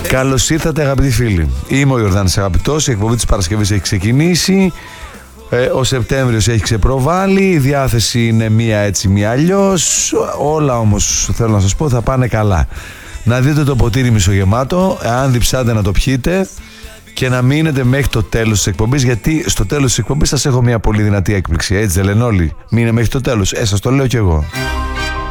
Καλώς ήρθατε αγαπητοί φίλοι. Είμαι ο Ιορδάνης Αγαπητός, η εκπομπή της Παρασκευής έχει ξεκινήσει. Ο Σεπτέμβριος έχει ξεπροβάλει, η διάθεση είναι μία έτσι μία αλλιώς. Όλα όμως θέλω να σας πω θα πάνε καλά. Να δείτε το ποτήρι μισογεμάτο, αν διψάτε να το πιείτε και να μείνετε μέχρι το τέλος της εκπομπής, γιατί στο τέλος της εκπομπής σας έχω μία πολύ δυνατή έκπληξη. Έτσι δεν λένε όλοι? Μείνε μέχρι το τέλος. Σας το λέω κι εγώ.